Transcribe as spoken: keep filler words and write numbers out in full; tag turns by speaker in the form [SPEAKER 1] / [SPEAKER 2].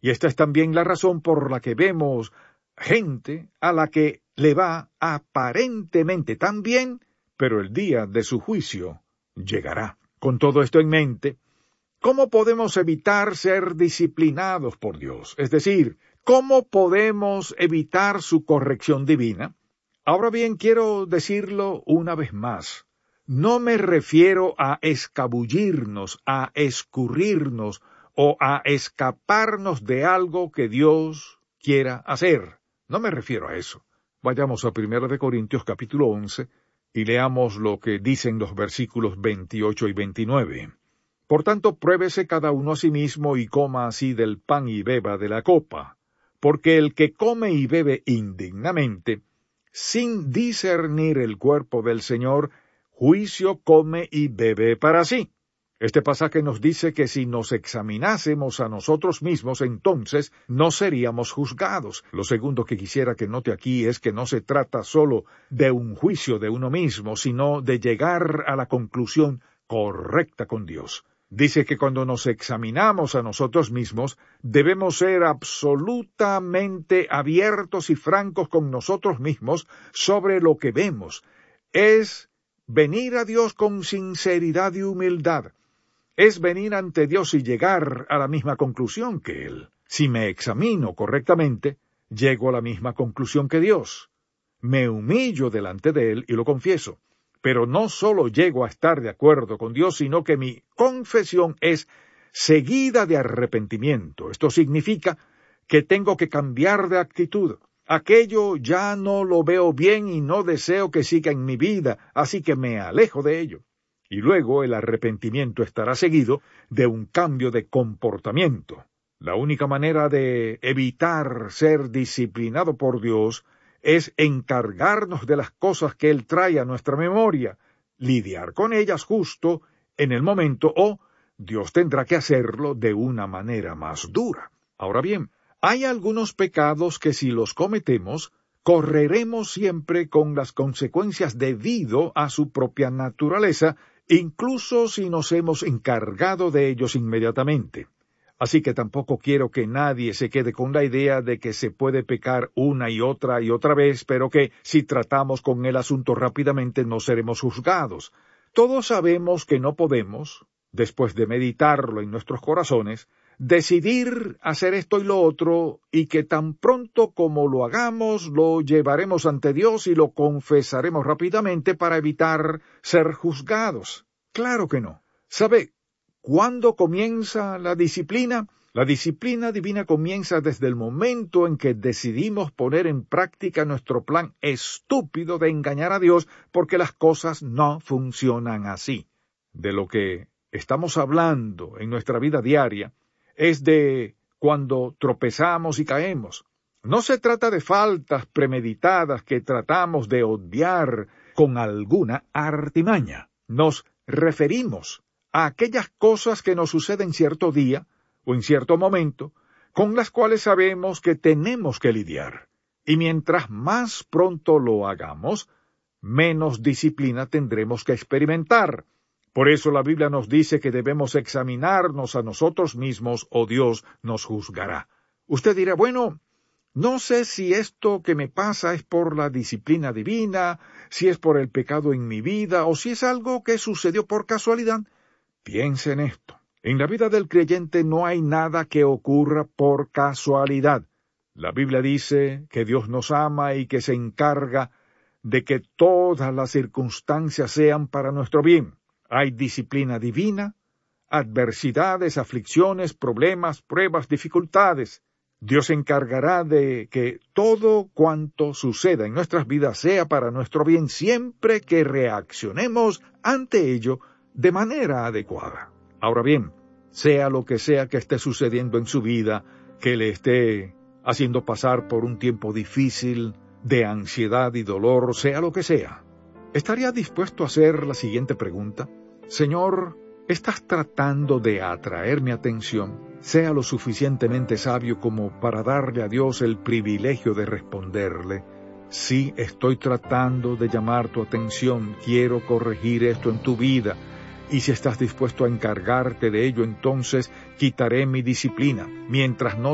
[SPEAKER 1] Y esta es también la razón por la que vemos gente a la que le va aparentemente tan bien, pero el día de su juicio llegará. Con todo esto en mente, ¿cómo podemos evitar ser disciplinados por Dios? Es decir, ¿cómo podemos evitar su corrección divina? Ahora bien, quiero decirlo una vez más. No me refiero a escabullirnos, a escurrirnos o a escaparnos de algo que Dios quiera hacer. No me refiero a eso. Vayamos a primera de Corintios capítulo once y leamos lo que dicen los versículos veintiocho y veintinueve. Por tanto, pruébese cada uno a sí mismo y coma así del pan y beba de la copa, porque el que come y bebe indignamente, sin discernir el cuerpo del Señor, juicio come y bebe para sí. Este pasaje nos dice que si nos examinásemos a nosotros mismos, entonces no seríamos juzgados. Lo segundo que quisiera que note aquí es que no se trata solo de un juicio de uno mismo, sino de llegar a la conclusión correcta con Dios. Dice que cuando nos examinamos a nosotros mismos, debemos ser absolutamente abiertos y francos con nosotros mismos sobre lo que vemos. Es venir a Dios con sinceridad y humildad. Es venir ante Dios y llegar a la misma conclusión que Él. Si me examino correctamente, llego a la misma conclusión que Dios. Me humillo delante de Él y lo confieso. Pero no solo llego a estar de acuerdo con Dios, sino que mi confesión es seguida de arrepentimiento. Esto significa que tengo que cambiar de actitud. Aquello ya no lo veo bien y no deseo que siga en mi vida, así que me alejo de ello. Y luego el arrepentimiento estará seguido de un cambio de comportamiento. La única manera de evitar ser disciplinado por Dios es encargarnos de las cosas que Él trae a nuestra memoria, lidiar con ellas justo en el momento, o Dios tendrá que hacerlo de una manera más dura. Ahora bien, hay algunos pecados que si los cometemos, correremos siempre con las consecuencias debido a su propia naturaleza, incluso si nos hemos encargado de ellos inmediatamente. Así que tampoco quiero que nadie se quede con la idea de que se puede pecar una y otra y otra vez, pero que si tratamos con el asunto rápidamente no seremos juzgados. Todos sabemos que no podemos, después de meditarlo en nuestros corazones, decidir hacer esto y lo otro, y que tan pronto como lo hagamos, lo llevaremos ante Dios y lo confesaremos rápidamente para evitar ser juzgados. Claro que no. ¿Sabe cuándo comienza la disciplina? La disciplina divina comienza desde el momento en que decidimos poner en práctica nuestro plan estúpido de engañar a Dios, porque las cosas no funcionan así. De lo que estamos hablando en nuestra vida diaria es de cuando tropezamos y caemos. No se trata de faltas premeditadas que tratamos de obviar con alguna artimaña. Nos referimos a aquellas cosas que nos suceden cierto día o en cierto momento, con las cuales sabemos que tenemos que lidiar. Y mientras más pronto lo hagamos, menos disciplina tendremos que experimentar. Por eso la Biblia nos dice que debemos examinarnos a nosotros mismos o Dios nos juzgará. Usted dirá, bueno, no sé si esto que me pasa es por la disciplina divina, si es por el pecado en mi vida, o si es algo que sucedió por casualidad. Piense en esto. En la vida del creyente no hay nada que ocurra por casualidad. La Biblia dice que Dios nos ama y que se encarga de que todas las circunstancias sean para nuestro bien. Hay disciplina divina, adversidades, aflicciones, problemas, pruebas, dificultades. Dios se encargará de que todo cuanto suceda en nuestras vidas sea para nuestro bien siempre que reaccionemos ante ello de manera adecuada. Ahora bien, sea lo que sea que esté sucediendo en su vida, que le esté haciendo pasar por un tiempo difícil, de ansiedad y dolor, sea lo que sea, ¿estaría dispuesto a hacer la siguiente pregunta? Señor, ¿estás tratando de atraer mi atención? Sea lo suficientemente sabio como para darle a Dios el privilegio de responderle, sí, estoy tratando de llamar tu atención, quiero corregir esto en tu vida, y si estás dispuesto a encargarte de ello, entonces quitaré mi disciplina, mientras no